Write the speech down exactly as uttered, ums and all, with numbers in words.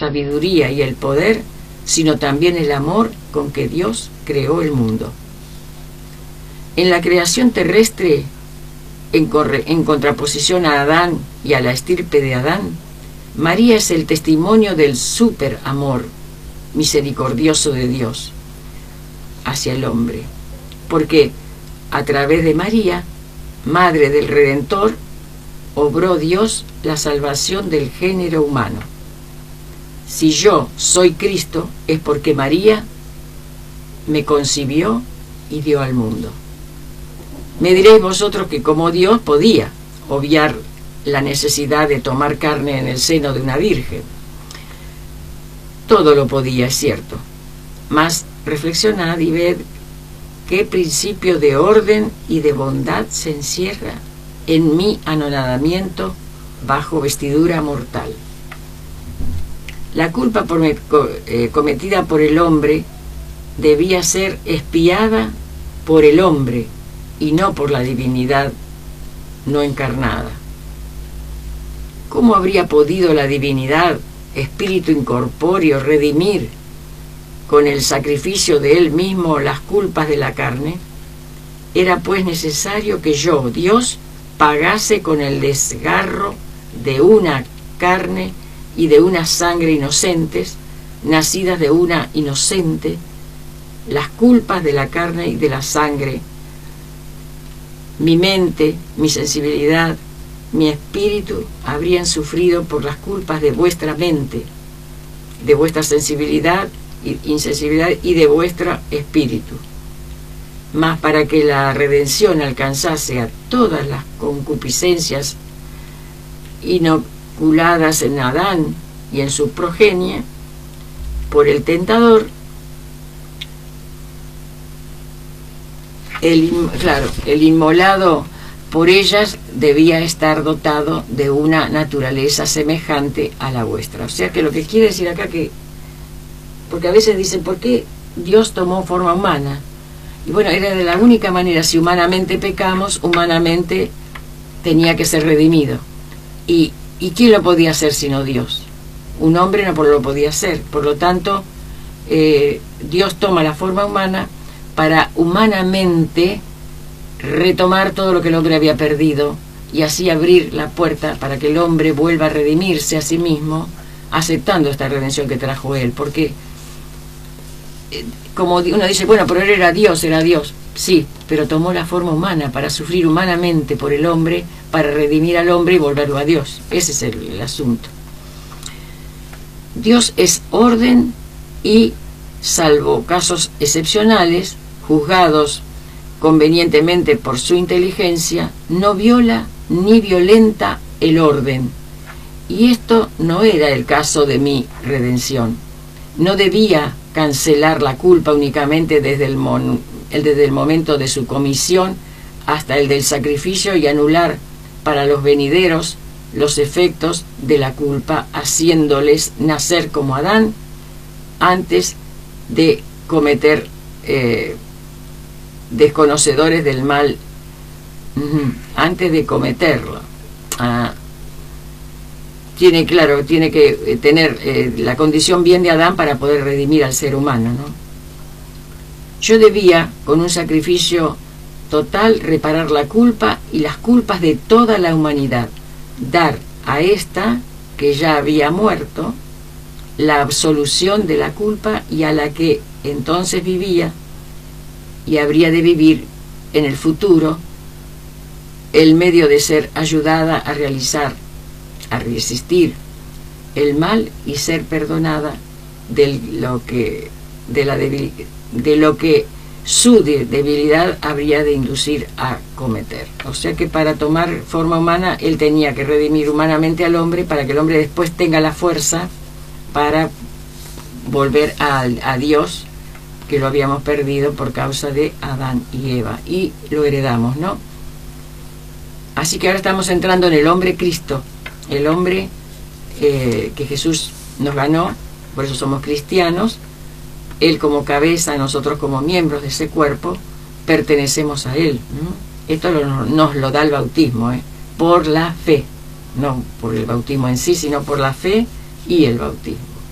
sabiduría y el poder, sino también el amor con que Dios creó el mundo. En la creación terrestre, en, corre, en contraposición a Adán y a la estirpe de Adán, María es el testimonio del súper amor misericordioso de Dios hacia el hombre, porque a través de María, Madre del Redentor, obró Dios la salvación del género humano. Si yo soy Cristo, es porque María me concibió y dio al mundo. Me diréis vosotros que como Dios podía obviar la necesidad de tomar carne en el seno de una virgen. Todo lo podía, es cierto. Mas reflexionad y ved qué principio de orden y de bondad se encierra en mi anonadamiento bajo vestidura mortal. La culpa por me, eh, cometida por el hombre debía ser expiada por el hombre y no por la divinidad no encarnada. ¿Cómo habría podido la divinidad, espíritu incorpóreo, redimir con el sacrificio de él mismo las culpas de la carne? Era pues necesario que yo, Dios, pagase con el desgarro de una carne y de una sangre inocentes, nacidas de una inocente, las culpas de la carne y de la sangre. Mi mente, mi sensibilidad, mi espíritu habrían sufrido por las culpas de vuestra mente, de vuestra sensibilidad, insensibilidad y de vuestro espíritu. Mas para que la redención alcanzase a todas las concupiscencias inoculadas en Adán y en su progenie por el tentador, el, claro, el inmolado por ellas debía estar dotado de una naturaleza semejante a la vuestra. O sea que lo que quiere decir acá que, porque a veces dicen, ¿por qué Dios tomó forma humana? Y bueno, era de la única manera, si humanamente pecamos, humanamente tenía que ser redimido. ¿Y, y quién lo podía hacer sino Dios? Un hombre no lo podía hacer. Por lo tanto, eh, Dios toma la forma humana para humanamente retomar todo lo que el hombre había perdido y así abrir la puerta para que el hombre vuelva a redimirse a sí mismo, aceptando esta redención que trajo él. Porque como uno dice, bueno, pero él era Dios, era Dios. Sí, pero tomó la forma humana para sufrir humanamente por el hombre, para redimir al hombre y volverlo a Dios. Ese es el, el asunto. Dios es orden y, salvo casos excepcionales, juzgados convenientemente por su inteligencia, no viola ni violenta el orden. Y esto no era el caso de mi redención. No debía cancelar la culpa únicamente desde el, mon, el, desde el momento de su comisión hasta el del sacrificio y anular para los venideros los efectos de la culpa, haciéndoles nacer como Adán antes de cometer, eh, desconocedores del mal, uh-huh, antes de cometerlo. Ah, tiene, claro, tiene que tener eh, la condición bien de Adán para poder redimir al ser humano, ¿no? Yo debía, con un sacrificio total, reparar la culpa y las culpas de toda la humanidad, dar a esta, que ya había muerto, la absolución de la culpa y a la que entonces vivía y habría de vivir en el futuro el medio de ser ayudada a realizar, a resistir el mal y ser perdonada de lo que, de la debil, de lo que su debilidad habría de inducir a cometer. O sea que para tomar forma humana él tenía que redimir humanamente al hombre para que el hombre después tenga la fuerza para volver a, a Dios, que lo habíamos perdido por causa de Adán y Eva, y lo heredamos, ¿no? Así que ahora estamos entrando en el hombre Cristo, el hombre eh, que Jesús nos ganó, por eso somos cristianos. Él como cabeza, nosotros como miembros de ese cuerpo, pertenecemos a Él, ¿no? Esto lo, nos lo da el bautismo, ¿eh? Por la fe, no por el bautismo en sí, sino por la fe y el bautismo.